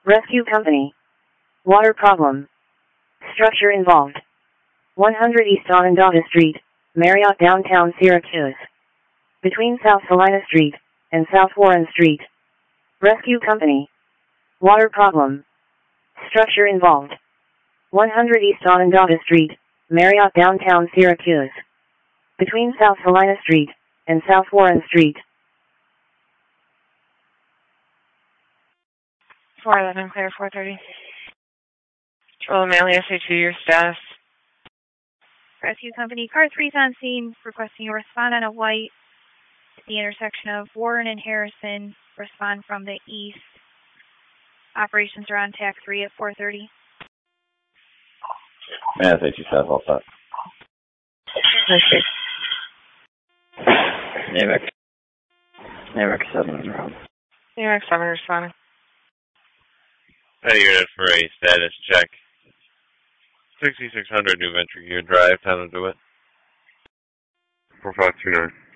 Rescue Company. Water problem. Structure involved. 100 East Onondaga Street, Marriott, downtown Syracuse. Between South Salina Street and South Warren Street. Rescue Company. Water problem. Structure involved. 100 East Onondaga Street, Marriott, downtown Syracuse. Between South Salina Street and South Warren Street. 411, clear 430. Control Amelia, say 2, your status. Rescue Company, car 3's on scene, requesting a respond on a white at the intersection of Warren and Harrison. Respond from the east. Operations are on TAC 3 at 430. Yeah, say 2 status, all set. NAVAC 7 on the road. NAVAC 7 responding. Unit for a status check. 6600 New Venture Gear Drive, time to do it. 4529.